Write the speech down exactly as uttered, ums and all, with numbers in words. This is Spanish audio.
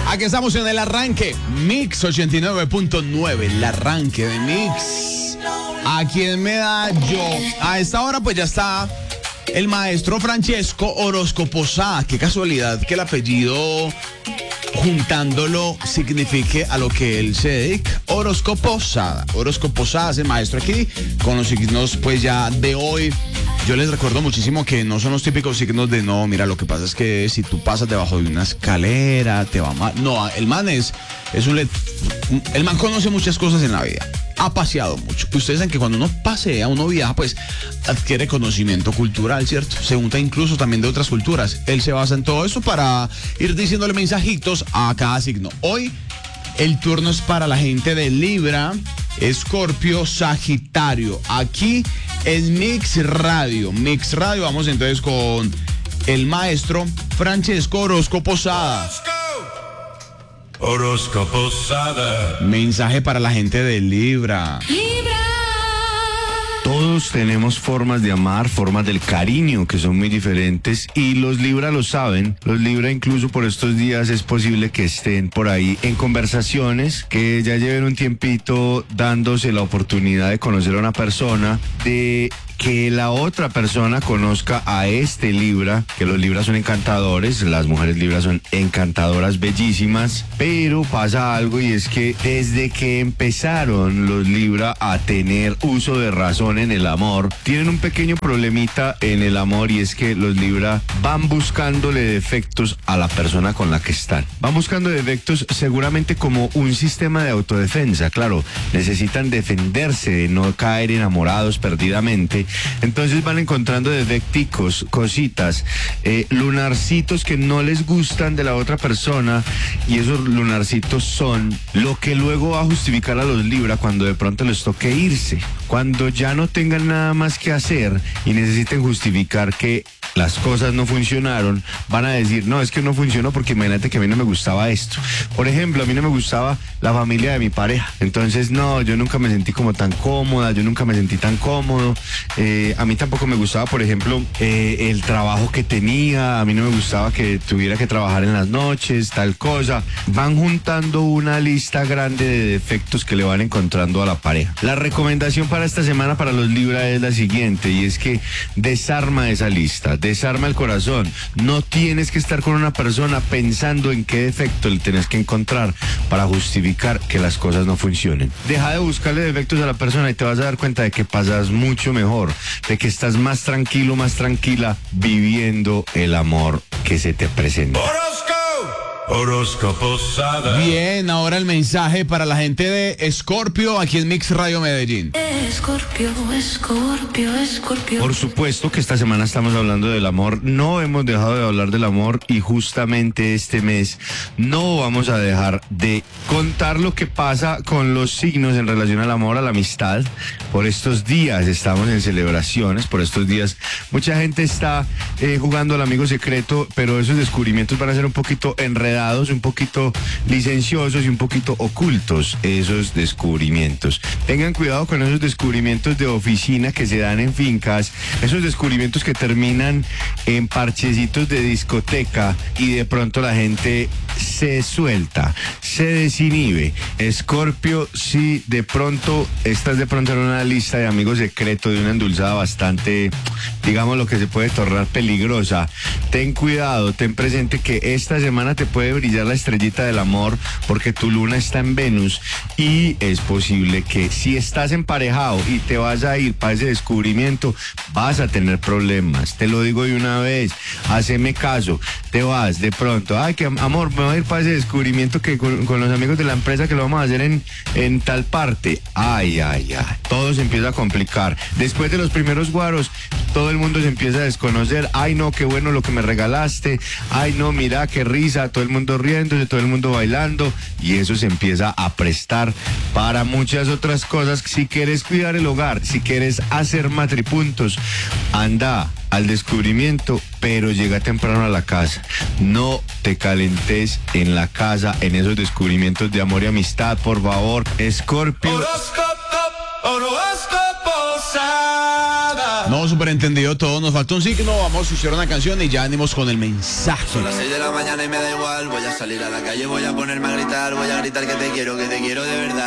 Aquí estamos en el arranque Mix ochenta y nueve punto nueve, el arranque de Mix. ¿A quién me da yo? A esta hora pues ya está el maestro Francesco Orozco Posada. Qué casualidad que el apellido, juntándolo, signifique a lo que él se dedica. Orozco Posada. Orozco Posada es el maestro aquí con los signos pues ya de hoy. Yo les recuerdo muchísimo que no son los típicos signos de no, mira, lo que pasa es que si tú pasas debajo de una escalera, te va mal. No, el man es, es un... El man conoce muchas cosas en la vida. Ha paseado mucho. Ustedes saben que cuando uno pasea, uno viaja, pues adquiere conocimiento cultural, ¿cierto? Se junta incluso también de otras culturas. Él se basa en todo eso para ir diciéndole mensajitos a cada signo. Hoy el turno es para la gente de Libra, Escorpio, Sagitario. Aquí en Mix Radio. Mix Radio, vamos entonces con el maestro Francesco Orozco Posada. Orozco Posada. Mensaje para la gente de Libra. Libra. Todos tenemos formas de amar, formas del cariño que son muy diferentes y los Libra lo saben. Los Libra incluso por estos días es posible que estén por ahí en conversaciones, que ya lleven un tiempito dándose la oportunidad de conocer a una persona, de que la otra persona conozca a este Libra, que los Libras son encantadores, las mujeres Libras son encantadoras, bellísimas, pero pasa algo y es que desde que empezaron los Libra a tener uso de razón en el amor, tienen un pequeño problemita en el amor y es que los Libra van buscándole defectos a la persona con la que están. Van buscando defectos seguramente como un sistema de autodefensa, claro, necesitan defenderse de no caer enamorados perdidamente. Entonces van encontrando defecticos, cositas, eh, lunarcitos que no les gustan de la otra persona y esos lunarcitos son lo que luego va a justificar a los Libra cuando de pronto les toque irse. Cuando ya no tengan nada más que hacer y necesiten justificar que las cosas no funcionaron, van a decir, no, es que no funcionó porque imagínate que a mí no me gustaba esto. Por ejemplo, a mí no me gustaba la familia de mi pareja. Entonces, no, yo nunca me sentí como tan cómoda, yo nunca me sentí tan cómodo. Eh, a mí tampoco me gustaba, por ejemplo, eh, el trabajo que tenía. A mí no me gustaba que tuviera que trabajar en las noches, tal cosa. Van juntando una lista grande de defectos que le van encontrando a la pareja. La recomendación para esta semana para los Libra es la siguiente, y es que desarma esa lista, desarma el corazón. No tienes que estar con una persona pensando en qué defecto le tienes que encontrar para justificar que las cosas no funcionen. Deja de buscarle defectos a la persona y te vas a dar cuenta de que pasas mucho mejor, de que estás más tranquilo, más tranquila viviendo el amor que se te presenta. Orozco. Orozco Posada. Bien, ahora el mensaje para la gente de Escorpio aquí en Mix Radio Medellín. Escorpio, Escorpio, Escorpio. Por supuesto que esta semana estamos hablando del amor, no hemos dejado de hablar del amor y justamente este mes no vamos a dejar de contar lo que pasa con los signos en relación al amor, a la amistad. Por estos días estamos en celebraciones, por estos días mucha gente está eh, jugando al amigo secreto, pero esos descubrimientos van a ser un poquito enredados, un poquito licenciosos y un poquito ocultos, esos descubrimientos. Tengan cuidado con esos descubrimientos de oficina que se dan en fincas, esos descubrimientos que terminan en parchecitos de discoteca y de pronto la gente se suelta, se desinhibe. Escorpio, si de pronto estás de pronto en una lista de amigos secretos, de una endulzada bastante, digamos, lo que se puede tornar peligrosa, ten cuidado, ten presente que esta semana te puede brillar la estrellita del amor porque tu luna está en Venus y es posible que si estás emparejado y te vas a ir para ese descubrimiento, vas a tener problemas. Te lo digo de una vez, haceme caso, te vas de pronto, ay, que amor, me voy a ir para ese descubrimiento que con, con los amigos de la empresa que lo vamos a hacer en, en tal parte. Ay, ay, ay, todo se empieza a complicar. Después de los primeros guaros, todo el mundo se empieza a desconocer. Ay, no, qué bueno lo que me regalaste. Ay, no, mira, qué risa, todo el mundo riéndose, todo el mundo bailando, y eso se empieza a prestar para muchas otras cosas. Si quieres cuidar el hogar, si quieres hacer matripuntos, anda al descubrimiento, pero llega temprano a la casa. No te calentes en la casa en esos descubrimientos de amor y amistad, por favor. Escorpio. Orozco, Orozco Posada. No, No, súper entendido todo. Nos faltó un signo. Vamos a escuchar una canción y ya venimos con el mensaje. Son las seis de la mañana y me da igual. Voy a salir a la calle, voy a ponerme a gritar. Voy a gritar que te quiero, que te quiero de verdad.